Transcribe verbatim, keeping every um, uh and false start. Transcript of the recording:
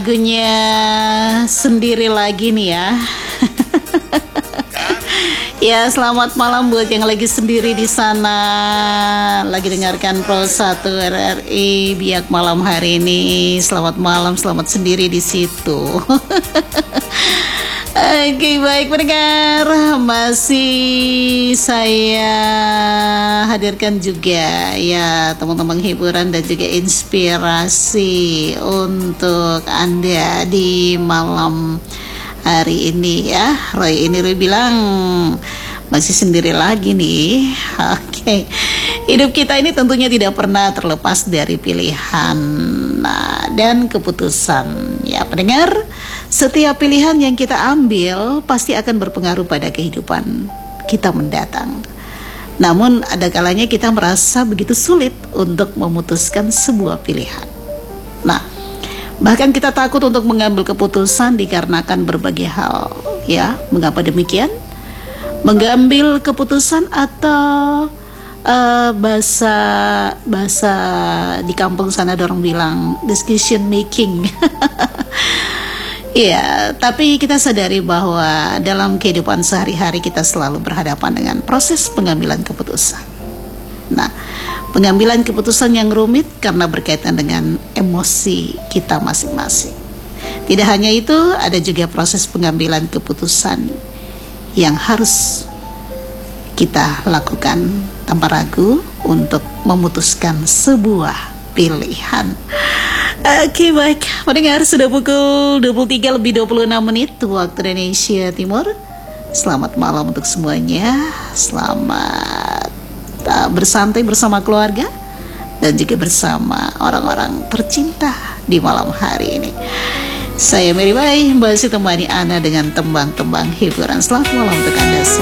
Lagunya sendiri lagi nih ya. Ya, selamat malam buat yang lagi sendiri di sana, lagi dengarkan Pro satu R R I Biak malam hari ini. Selamat malam, selamat sendiri di situ. Oke, baik pendengar, masih saya hadirkan juga ya teman-teman hiburan dan juga inspirasi untuk Anda di malam hari ini ya. Roy ini Roy bilang masih sendiri lagi nih. Oke, hidup kita ini tentunya tidak pernah terlepas dari pilihan nah, dan keputusan ya pendengar. Setiap pilihan yang kita ambil pasti akan berpengaruh pada kehidupan kita mendatang. Namun ada kalanya kita merasa begitu sulit untuk memutuskan sebuah pilihan. Nah, bahkan kita takut untuk mengambil keputusan dikarenakan berbagai hal. Ya, mengapa demikian? Mengambil keputusan atau uh, bahasa bahasa di kampung sana ada orang bilang decision making. Iya, tapi kita sadari bahwa dalam kehidupan sehari-hari kita selalu berhadapan dengan proses pengambilan keputusan. Nah, pengambilan keputusan yang rumit karena berkaitan dengan emosi kita masing-masing. Tidak hanya itu, ada juga proses pengambilan keputusan yang harus kita lakukan tanpa ragu untuk memutuskan sebuah pilihan. Oke, baik pendengar, sudah pukul dua puluh tiga lebih dua puluh enam menit waktu Indonesia Timur. Selamat malam untuk semuanya. Selamat uh, bersantai bersama keluarga dan juga bersama orang-orang tercinta di malam hari ini. Saya Mary Bay, masih temani Anda dengan tembang-tembang hiburan. Selamat malam untuk Anda semua.